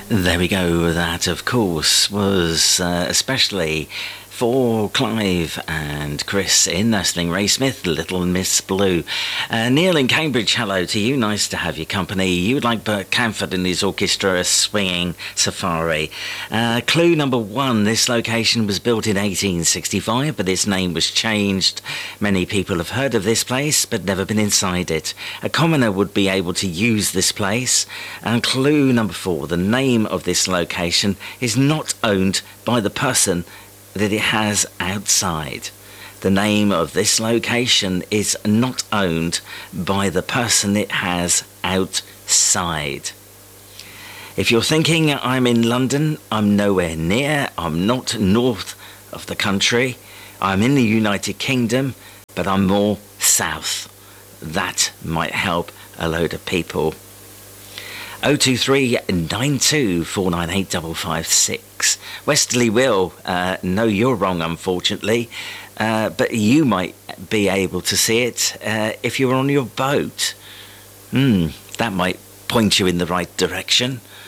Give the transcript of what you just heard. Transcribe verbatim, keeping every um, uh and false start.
There we go. That, of course, was uh, especially for Clive and Chris in Nursling, Ray Smith, Little Miss Blue. Uh, Neil in Cambridge, hello to you. Nice to have your company. You would like Bert Camford and his orchestra, Swinging Safari. Uh, clue number one, this location was built in eighteen sixty-five, but its name was changed. Many people have heard of this place, but never been inside it. A commoner would be able to use this place. And clue number four, the name of this location is not owned by the person that it has outside. The name of this location is not owned by the person it has outside. If you're thinking I'm in London, I'm nowhere near. I'm not north of the country. I'm in the United Kingdom, but I'm more south. That might help a load of people. oh two three nine two four nine eight five five six. Westerly Will, uh, no, you're wrong, unfortunately, uh, but you might be able to see it uh, if you're on your boat. Hmm, that might point you in the right direction.